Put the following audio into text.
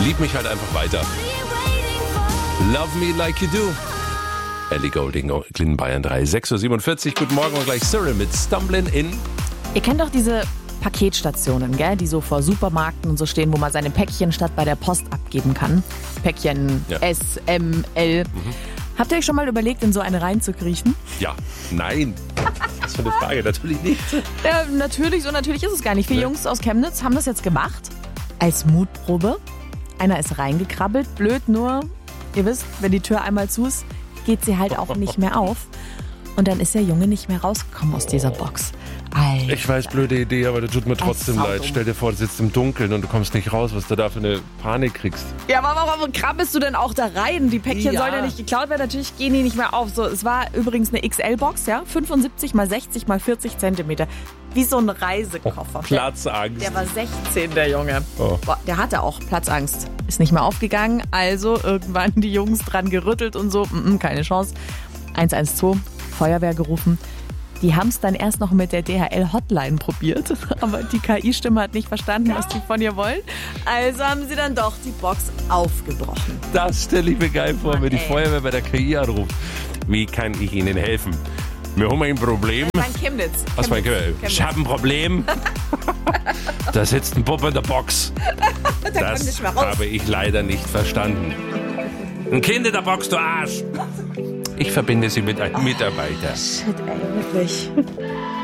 Lieb mich halt einfach weiter. Love me like you do. Ellie Goulding, Glyn Bayern 3, 6.47 Uhr. Guten Morgen und gleich Cyril mit Stumblin' In. Ihr kennt doch diese Paketstationen, gell, die so vor Supermärkten und so stehen, wo man seine Päckchen statt bei der Post abgeben kann. Päckchen S, M, L. Habt ihr euch schon mal überlegt, in so eine reinzukriechen? Ja, nein. Was für eine Frage, natürlich nicht. Ja, natürlich, so natürlich ist es gar nicht. Vier Jungs aus Chemnitz haben das jetzt gemacht. Als Mutprobe. Einer ist reingekrabbelt, blöd nur, ihr wisst, wenn die Tür einmal zu ist, geht sie halt auch nicht mehr auf. Und dann ist der Junge nicht mehr rausgekommen aus dieser Box. Alter. Ich weiß, blöde Idee, aber das tut mir trotzdem leid. Stell dir vor, du sitzt im Dunkeln und du kommst nicht raus, was du da für eine Panik kriegst. Ja, aber warum krabbelst du denn auch da rein? Die Päckchen sollen ja nicht geklaut werden, natürlich gehen die nicht mehr auf. So, es war übrigens eine XL-Box, ja, 75 mal 60 mal 40 Zentimeter. Wie so ein Reisekoffer. Platzangst. Der war 16, der Junge. Oh. Boah, der hatte auch Platzangst. Ist nicht mehr aufgegangen, also irgendwann die Jungs dran gerüttelt und so. Keine Chance. 112, Feuerwehr gerufen. Die haben es dann erst noch mit der DHL-Hotline probiert, aber die KI-Stimme hat nicht verstanden, was die von ihr wollen. Also haben sie dann doch die Box aufgebrochen. Das stelle ich mir geil vor, wenn die Feuerwehr bei der KI anruft. Wie kann ich Ihnen helfen? Wir haben ein Problem. Mein Chemnitz. Was mein Chemnitz? Ich habe ein Problem. Da sitzt ein Bub in der Box. Das habe ich leider nicht verstanden. Ein Kind in der Box, du Arsch. Ich verbinde Sie mit einem Mitarbeiter. Shit, ey, wirklich.